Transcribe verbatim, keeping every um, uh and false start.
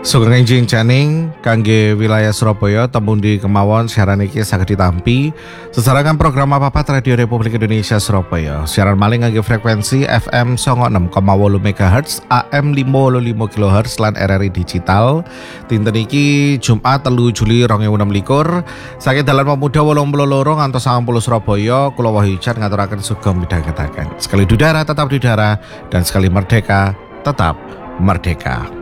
Sugeng enjing janing kangge wilayah Surabaya tembung di kemawon siaran iki saged ditampi sesarengan program apa-apa Radio Republik Indonesia Surabaya. Siaran maling ngangge frekuensi F M songo enam koma wolu megahertz, A M lima puluh lima kilohertz lan R R I digital. Dinten iki Jumat telu Juli dua ribu enam belas. Saking dalan pemuda wolung puluh loro ngantos sangang puluh Surabaya, kula Wahyujan ngaturaken sugeng midhangetaken. Sekali udara tetap di udara dan sekali merdeka tetap merdeka.